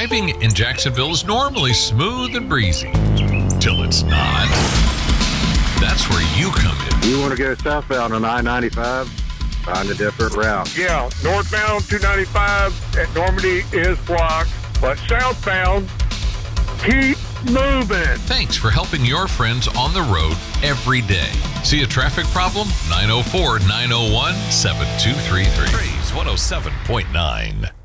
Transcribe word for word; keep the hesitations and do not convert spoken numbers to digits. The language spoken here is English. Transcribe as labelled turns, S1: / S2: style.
S1: Driving in Jacksonville is normally smooth and breezy, till it's not. That's where you come in.
S2: You want to go southbound on I ninety-five? Find a different route.
S3: Yeah, northbound two ninety-five at Normandy is blocked, but southbound, keep moving.
S1: Thanks for helping your friends on the road every day. See a traffic problem? nine oh four, nine oh one, seven two three three. Praise one oh seven point nine.